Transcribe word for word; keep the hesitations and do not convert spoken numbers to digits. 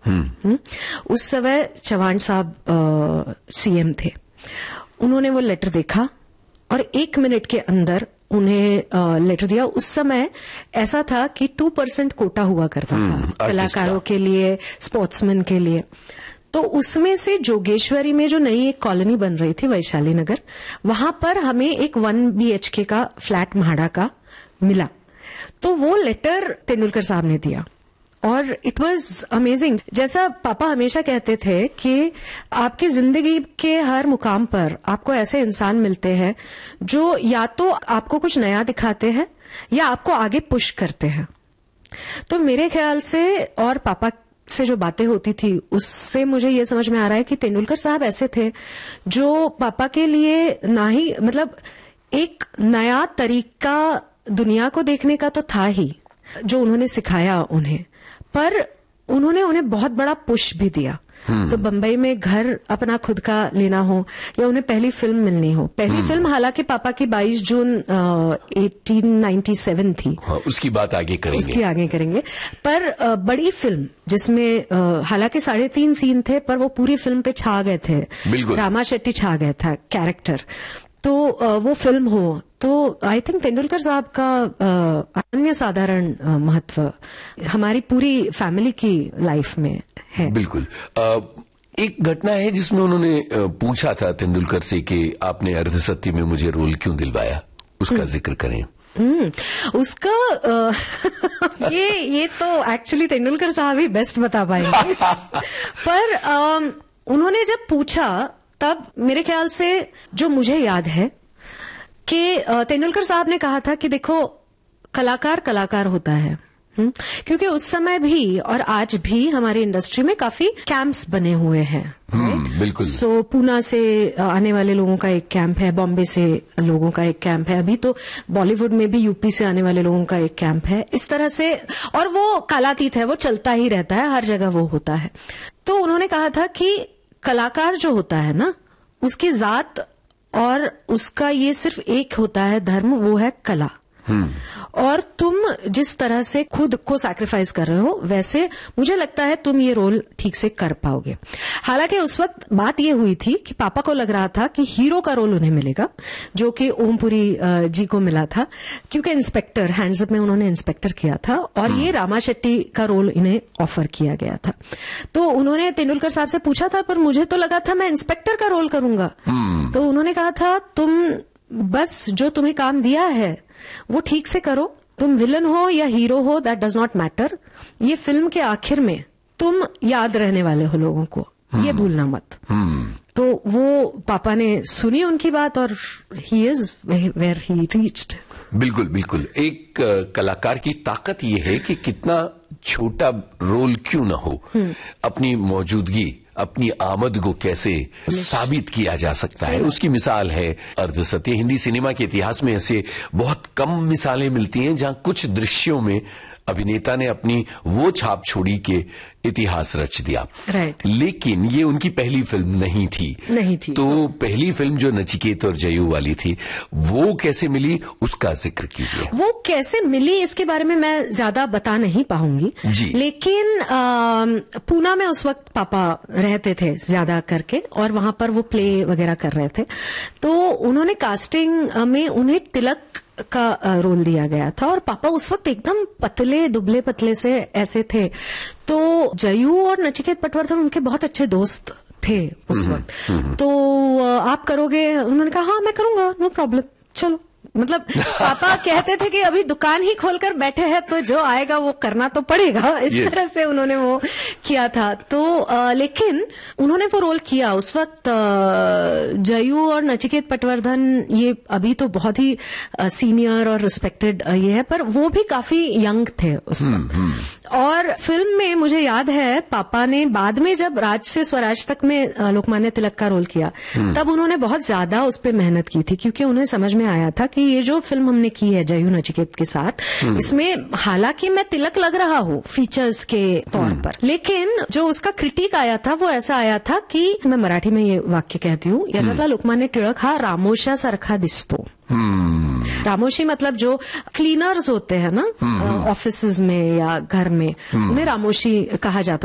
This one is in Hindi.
हुँ? उस समय चव्हाण साहब सीएम थे। उन्होंने वो लेटर देखा और एक मिनट के अंदर उन्हें लेटर दिया। उस समय ऐसा था कि टू परसेंट कोटा हुआ करता था कलाकारों के लिए, स्पोर्ट्समैन के लिए। तो उसमें से जोगेश्वरी में जो नई एक कॉलोनी बन रही थी, वैशाली नगर, वहां पर हमें एक वन बीएचके का फ्लैट म्हाड़ा का मिला। तो वो लेटर तेंदुलकर साहब ने दिया और इट वाज अमेजिंग। जैसा पापा हमेशा कहते थे कि आपकी जिंदगी के हर मुकाम पर आपको ऐसे इंसान मिलते हैं जो या तो आपको कुछ नया दिखाते हैं या आपको आगे पुश करते हैं। तो मेरे ख्याल से और पापा से जो बातें होती थी उससे मुझे ये समझ में आ रहा है कि तेंदुलकर साहब ऐसे थे जो पापा के लिए ना ही मतलब एक नया तरीका दुनिया को देखने का तो था ही जो उन्होंने सिखाया उन्हें, पर उन्होंने उन्हें बहुत बड़ा पुश भी दिया। तो बंबई में घर अपना खुद का लेना हो या उन्हें पहली फिल्म मिलनी हो, पहली फिल्म हालांकि पापा की बाईस जून अठारह सौ सत्तानवे थी। हाँ, उसकी बात आगे करेंगे उसकी आगे करेंगे पर आ, बड़ी फिल्म जिसमें हालांकि साढ़े तीन सीन थे पर वो पूरी फिल्म पे छा गए थे। रामा शेट्टी छा गया था कैरेक्टर। तो वो फिल्म हो तो आई थिंक तेंदुलकर साहब का अन्य साधारण महत्व हमारी पूरी फैमिली की लाइफ में है। बिल्कुल। एक घटना है जिसमें उन्होंने पूछा था तेंदुलकर से कि आपने अर्धसत्य में मुझे रोल क्यों दिलवाया, उसका जिक्र करें। हम्म उसका आ, ये ये तो एक्चुअली तेंदुलकर साहब ही बेस्ट बता पाएंगे। पर आ, उन्होंने जब पूछा तब मेरे ख्याल से जो मुझे याद है कि तेंदुलकर साहब ने कहा था कि देखो कलाकार कलाकार होता है। हुँ? क्योंकि उस समय भी और आज भी हमारी इंडस्ट्री में काफी कैंप्स बने हुए हैं। बिल्कुल। सो so, पूना से आने वाले लोगों का एक कैंप है, बॉम्बे से लोगों का एक कैंप है, अभी तो बॉलीवुड में भी यूपी से आने वाले लोगों का एक कैंप है। इस तरह से, और वो कालातीत है, वो चलता ही रहता है, हर जगह वो होता है। तो उन्होंने कहा था कि कलाकार जो होता है ना, उसकी जात और उसका ये सिर्फ एक होता है धर्म, वो है कला। और तुम जिस तरह से खुद को सैक्रिफाइस कर रहे हो वैसे मुझे लगता है तुम ये रोल ठीक से कर पाओगे। हालांकि उस वक्त बात ये हुई थी कि पापा को लग रहा था कि हीरो का रोल उन्हें मिलेगा, जो कि ओमपुरी जी को मिला था, क्योंकि इंस्पेक्टर हैंड्सअप में उन्होंने इंस्पेक्टर किया था और ये रामा शेट्टी का रोल इन्हें ऑफर किया गया था। तो उन्होंने तेंदुलकर साहब से पूछा था, पर मुझे तो लगा था मैं इंस्पेक्टर का रोल करूंगा। तो उन्होंने कहा था तुम बस जो तुम्हें काम दिया है वो ठीक से करो, तुम विलन हो या हीरो हो दैट डज नॉट मैटर, ये फिल्म के आखिर में तुम याद रहने वाले हो लोगों को, ये भूलना मत। तो वो पापा ने सुनी उनकी बात और he is where he reached. बिल्कुल बिल्कुल। एक कलाकार की ताकत ये है कि कितना छोटा रोल क्यों ना हो, अपनी मौजूदगी, अपनी आमद को कैसे साबित किया जा सकता है, उसकी मिसाल है अर्धसत्य। हिंदी सिनेमा के इतिहास में ऐसे बहुत कम मिसालें मिलती हैं जहां कुछ दृश्यों में अभिनेता ने अपनी वो छाप छोड़ी कि इतिहास रच दिया। राइट। लेकिन ये उनकी पहली फिल्म नहीं थी। नहीं थी। तो पहली फिल्म जो नचिकेत और जयू वाली थी वो कैसे मिली, उसका जिक्र कीजिए। वो कैसे मिली इसके बारे में मैं ज्यादा बता नहीं पाऊंगी जी। लेकिन आ, पूना में उस वक्त पापा रहते थे ज्यादा करके और वहां पर वो प्ले वगैरह कर रहे थे। तो उन्होंने कास्टिंग में उन्हें तिलक का रोल दिया गया था और पापा उस वक्त एकदम पतले दुबले पतले से ऐसे थे। तो जयू और नचिकेत पटवर्धन उनके बहुत अच्छे दोस्त थे उस वक्त। तो आप करोगे? उन्होंने कहा हाँ मैं करूंगा, नो प्रॉब्लम, चलो। मतलब पापा कहते थे कि अभी दुकान ही खोलकर बैठे हैं तो जो आएगा वो करना तो पड़ेगा, इस yes. तरह से उन्होंने वो किया था। तो आ, लेकिन उन्होंने वो रोल किया उस वक्त। जयू और नचिकेत पटवर्धन ये अभी तो बहुत ही आ, सीनियर और रिस्पेक्टेड ये है, पर वो भी काफी यंग थे उस वक्त। hmm, hmm. और फिल्म में मुझे याद है पापा ने बाद में जब राज से स्वराज तक में लोकमान्य तिलक का रोल किया hmm. तब उन्होंने बहुत ज्यादा उस पर मेहनत की थी, क्योंकि उन्हें समझ में आया था कि ये जो फिल्म हमने की है जयू नचिकेत के साथ, इसमें हालांकि मैं तिलक लग रहा हूँ फीचर्स के तौर पर, लेकिन जो उसका क्रिटिक आया था वो ऐसा आया था कि मैं मराठी में ये वाक्य कहती हूँ, याच्यातला लोकमान्य टिळक हा रामोशा सारखा दिसतो। रामोशी मतलब जो क्लीनर्स होते हैं ना ऑफिसेज में या घर में, उन्हें रामोशी कहा जाता